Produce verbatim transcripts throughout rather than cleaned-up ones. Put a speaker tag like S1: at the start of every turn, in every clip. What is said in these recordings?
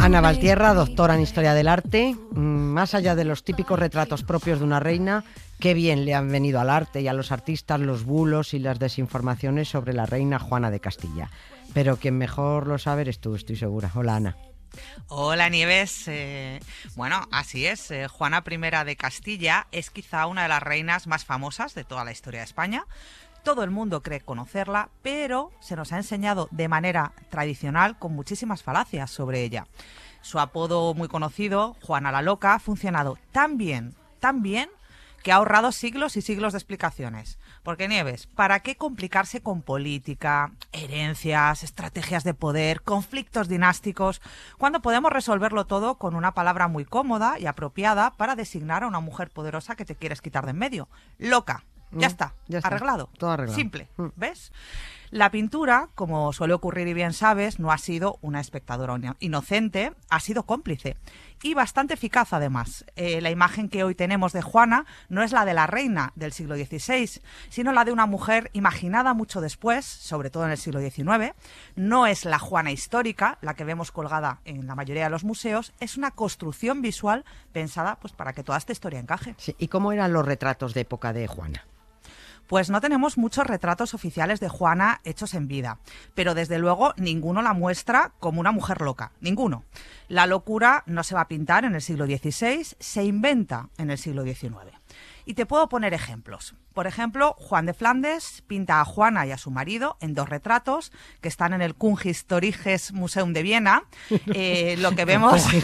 S1: Ana Valtierra, doctora en Historia del Arte. Más allá de los típicos retratos propios de una reina, qué bien le han venido al arte y a los artistas los bulos y las desinformaciones sobre la reina Juana de Castilla. Pero quien mejor lo sabe eres tú, estoy segura. Hola, Ana.
S2: Hola, Nieves. Eh, bueno, así es. Eh, Juana primera de Castilla es quizá una de las reinas más famosas de toda la historia de España. Todo el mundo cree conocerla, pero se nos ha enseñado de manera tradicional con muchísimas falacias sobre ella. Su apodo muy conocido, Juana la Loca, ha funcionado tan bien, tan bien, que ha ahorrado siglos y siglos de explicaciones. Porque, Nieves, ¿para qué complicarse con política, herencias, estrategias de poder, conflictos dinásticos, cuando podemos resolverlo todo con una palabra muy cómoda y apropiada para designar a una mujer poderosa que te quieres quitar de en medio? Loca. Ya está,
S1: ya está,
S2: arreglado,
S1: todo arreglado.
S2: Simple, ¿ves? La pintura, como suele ocurrir y bien sabes, no ha sido una espectadora inocente, ha sido cómplice y bastante eficaz además. Eh, la imagen que hoy tenemos de Juana no es la de la reina del siglo dieciséis, sino la de una mujer imaginada mucho después, sobre todo en el siglo diecinueve. No es la Juana histórica, la que vemos colgada en la mayoría de los museos, es una construcción visual pensada pues para que toda esta historia encaje.
S1: Sí, ¿y cómo eran los retratos de época de Juana?
S2: Pues no tenemos muchos retratos oficiales de Juana hechos en vida, pero desde luego ninguno la muestra como una mujer loca, ninguno. La locura no se va a pintar en el siglo dieciséis, se inventa en el siglo diecinueve. Y te puedo poner ejemplos. Por ejemplo, Juan de Flandes pinta a Juana y a su marido en dos retratos que están en el Kunsthistorisches Museum de Viena. Eh, lo que vemos... es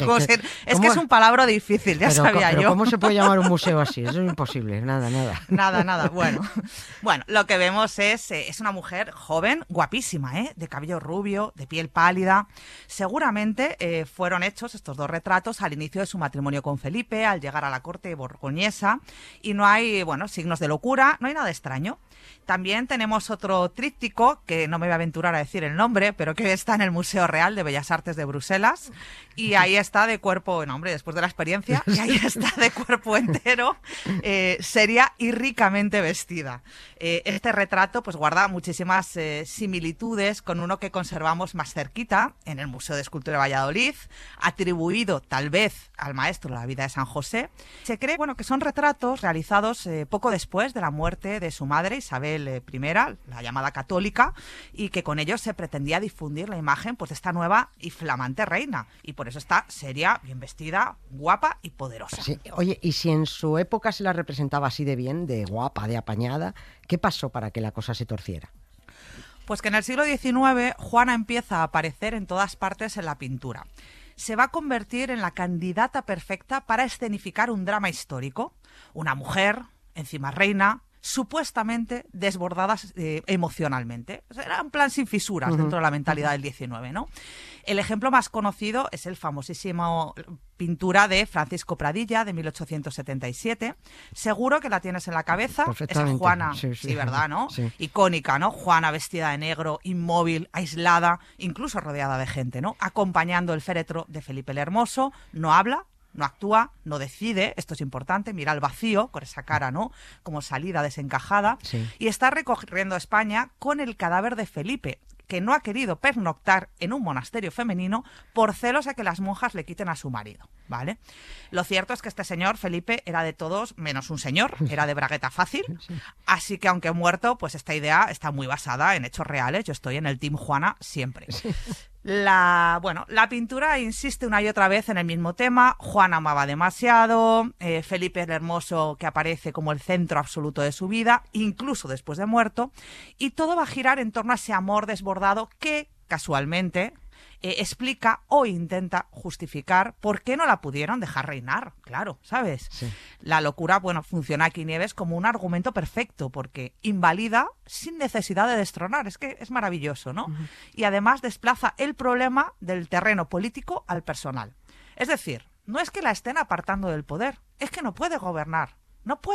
S2: que es un palabra difícil, ya
S1: pero,
S2: sabía
S1: pero
S2: yo.
S1: ¿Cómo se puede llamar un museo así? Eso es imposible, nada, nada.
S2: Nada, nada, bueno. Bueno, lo que vemos es, eh, es una mujer joven, guapísima, ¿eh? De cabello rubio, de piel pálida. Seguramente eh, fueron hechos estos dos retratos al inicio de su matrimonio con Felipe, al llegar a la corte borgoñesa. Y no hay, bueno, signos de locura, no hay nada extraño. También tenemos otro tríptico, que no me voy a aventurar a decir el nombre, pero que está en el Museo Real de Bellas Artes de Bruselas, y ahí está de cuerpo, no hombre, después de la experiencia, y ahí está de cuerpo entero, eh, seria y ricamente vestida. Eh, este retrato pues guarda muchísimas eh, similitudes con uno que conservamos más cerquita, en el Museo de Escultura de Valladolid, atribuido tal vez al maestro de la vida de San José. Se cree, bueno, que son retratos realizados eh, poco después de la muerte de su madre, Isabel I, la llamada católica, y que con ellos se pretendía difundir la imagen pues de esta nueva y flamante reina, y por eso está seria, bien vestida, guapa y poderosa.
S1: Sí. Oye, y si en su época se la representaba así de bien, de guapa, de apañada, ¿qué pasó para que la cosa se torciera?
S2: Pues que en el siglo diecinueve Juana empieza a aparecer en todas partes en la pintura. Se va a convertir en la candidata perfecta para escenificar un drama histórico. Una mujer, encima reina, supuestamente desbordadas eh, emocionalmente. O sea, era un plan sin fisuras uh-huh. dentro de la mentalidad del diecinueve, ¿no? El ejemplo más conocido es el famosísimo pintura de Francisco Pradilla de mil ochocientos setenta y siete. Seguro que la tienes en la cabeza. Esa Juana, sí, sí, sí, ¿verdad, no? Sí. Icónica, ¿no? Juana vestida de negro, inmóvil, aislada, incluso rodeada de gente, ¿no? Acompañando el féretro de Felipe el Hermoso, no habla, no actúa, no decide, esto es importante, mira al vacío, con esa cara, ¿no? Como salida desencajada, sí. Y está recorriendo España con el cadáver de Felipe, que no ha querido pernoctar en un monasterio femenino por celos a que las monjas le quiten a su marido, ¿vale? Lo cierto es que este señor, Felipe, era de todos menos un señor, era de bragueta fácil, así que aunque muerto, pues esta idea está muy basada en hechos reales, yo estoy en el Team Juana siempre. La, bueno, la pintura insiste una y otra vez en el mismo tema. Juana amaba demasiado, eh, Felipe el Hermoso, que aparece como el centro absoluto de su vida, incluso después de muerto, y todo va a girar en torno a ese amor desbordado que, casualmente, eh, explica o intenta justificar por qué no la pudieron dejar reinar, claro, ¿sabes? Sí. La locura, bueno, funciona aquí, Nieves, como un argumento perfecto, porque invalida sin necesidad de destronar, es que es maravilloso, ¿no? Uh-huh. Y además desplaza el problema del terreno político al personal. Es decir, no es que la estén apartando del poder, es que no puede gobernar, no puede.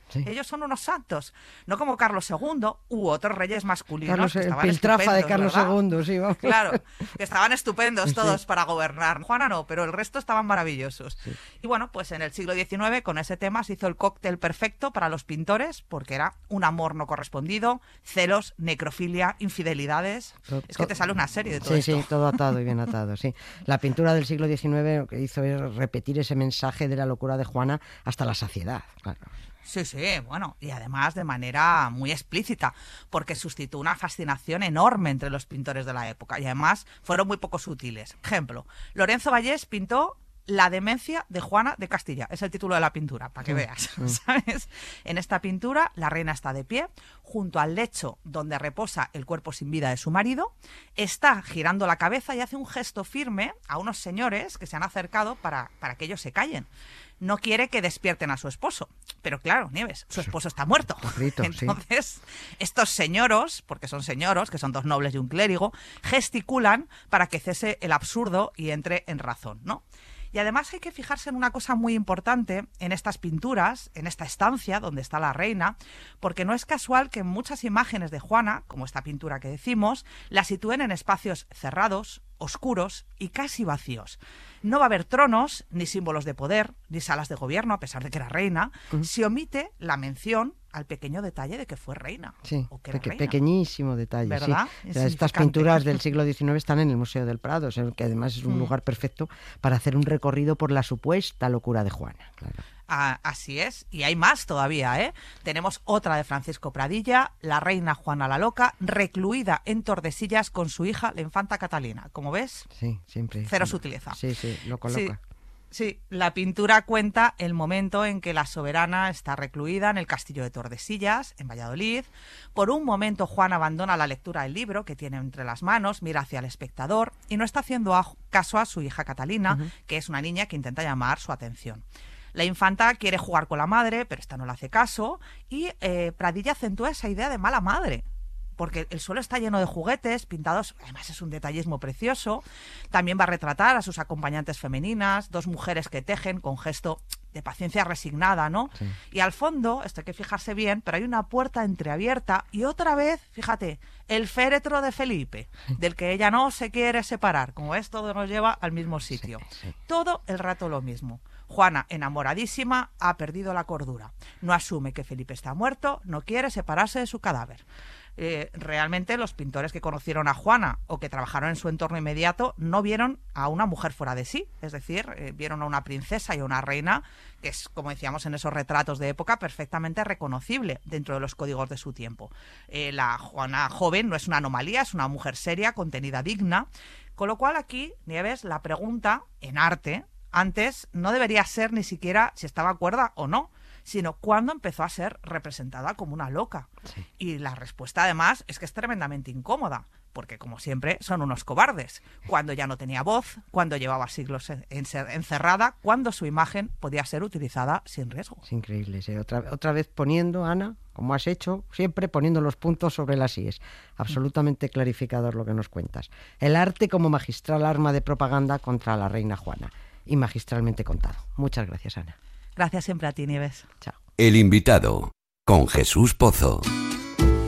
S1: Sí.
S2: Ellos son unos santos, no como Carlos segundo u otros reyes masculinos.
S1: Carlos,
S2: que
S1: el
S2: estaban
S1: piltrafa de Carlos
S2: ¿verdad?
S1: segundo, sí, vamos.
S2: Claro, que estaban estupendos todos
S1: Sí.
S2: para gobernar. Juana no, pero el resto estaban maravillosos.
S1: Sí.
S2: Y bueno, pues en el siglo diecinueve con ese tema se hizo el cóctel perfecto para los pintores, porque era un amor no correspondido, celos, necrofilia, infidelidades.
S1: To-
S2: Es que te sale una serie de todo
S1: Sí,
S2: esto.
S1: sí, todo atado y bien atado, sí. La pintura del siglo diecinueve lo que hizo es repetir ese mensaje de la locura de Juana hasta la saciedad, claro.
S2: Sí, sí, bueno, y además de manera muy explícita, porque suscitó una fascinación enorme entre los pintores de la época y además fueron muy poco sutiles. Ejemplo, Lorenzo Vallés pintó La demencia de Juana de Castilla, es el título de la pintura, para que veas, ¿sabes? En esta pintura la reina está de pie, junto al lecho donde reposa el cuerpo sin vida de su marido, está girando la cabeza y hace un gesto firme a unos señores que se han acercado para, para que ellos se callen. No quiere que despierten a su esposo. Pero claro, Nieves, su esposo está muerto.
S1: Frito, sí.
S2: Entonces, estos señoros, porque son señoros, que son dos nobles y un clérigo, gesticulan para que cese el absurdo y entre en razón, ¿no? Y además hay que fijarse en una cosa muy importante en estas pinturas, en esta estancia donde está la reina, porque no es casual que muchas imágenes de Juana, como esta pintura que decimos, la sitúen en espacios cerrados, oscuros y casi vacíos. No va a haber tronos, ni símbolos de poder, ni salas de gobierno, a pesar de que era reina. Uh-huh. Se omite la mención al pequeño detalle de que fue reina.
S1: Sí,
S2: o que era
S1: peque-
S2: reina.
S1: pequeñísimo detalle.
S2: ¿Verdad?
S1: Sí. O sea, estas pinturas del siglo diecinueve están en el Museo del Prado, o sea, que además es un mm. lugar perfecto para hacer un recorrido por la supuesta locura de Juana. Claro.
S2: Ah, así es, y hay más todavía, ¿eh? Tenemos otra de Francisco Pradilla, la reina Juana la Loca, recluida en Tordesillas con su hija, la infanta Catalina. ¿Cómo ves?
S1: Sí, siempre.
S2: Cero
S1: sí.
S2: sutileza.
S1: Sí, sí, lo coloca.
S2: Sí. Sí, la pintura cuenta el momento en que la soberana está recluida en el castillo de Tordesillas, en Valladolid. Por un momento Juan abandona la lectura del libro que tiene entre las manos, mira hacia el espectador y no está haciendo a, caso a su hija Catalina, uh-huh. que es una niña que intenta llamar su atención. La infanta quiere jugar con la madre, pero esta no le hace caso y eh, Pradilla acentúa esa idea de mala madre, porque el suelo está lleno de juguetes pintados, además es un detallismo precioso. También va a retratar a sus acompañantes femeninas, dos mujeres que tejen con gesto de paciencia resignada, ¿no?
S1: Sí.
S2: Y al fondo, esto hay que fijarse bien, pero hay una puerta entreabierta y otra vez, fíjate, el féretro de Felipe, del que ella no se quiere separar. Como ves, todo nos lleva al mismo sitio.
S1: Sí, sí.
S2: Todo el rato lo mismo. Juana, enamoradísima, ha perdido la cordura. No asume que Felipe está muerto, no quiere separarse de su cadáver. Eh, realmente los pintores que conocieron a Juana o que trabajaron en su entorno inmediato no vieron a una mujer fuera de sí, es decir, eh, vieron a una princesa y a una reina que es, como decíamos en esos retratos de época, perfectamente reconocible dentro de los códigos de su tiempo. Eh, la Juana joven no es una anomalía, es una mujer seria, contenida, digna, con lo cual aquí, Nieves, la pregunta en arte antes no debería ser ni siquiera si estaba cuerda o no, sino cuándo empezó a ser representada como una loca.
S1: Sí.
S2: Y la respuesta, además, es que es tremendamente incómoda, porque, como siempre, son unos cobardes. Cuando ya no tenía voz, cuando llevaba siglos en, en ser encerrada, cuando su imagen podía ser utilizada sin riesgo.
S1: Es increíble. Sí. Otra, otra vez poniendo, Ana, como has hecho, siempre poniendo los puntos sobre las íes. Absolutamente clarificador lo que nos cuentas. El arte como magistral arma de propaganda contra la reina Juana. Y magistralmente contado. Muchas gracias, Ana.
S2: Gracias siempre a ti, Nieves.
S1: Chao.
S3: El invitado, con Jesús Pozo.